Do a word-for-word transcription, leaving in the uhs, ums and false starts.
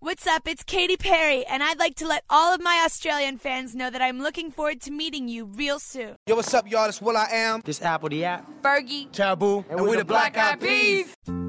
What's up? It's Katy Perry, and I'd like to let all of my Australian fans know that I'm looking forward to meeting you real soon. Yo, what's up, y'all? It's Will I Am. This Apple the app. Fergie. Taboo. And, and we're the Black Eyed Peas.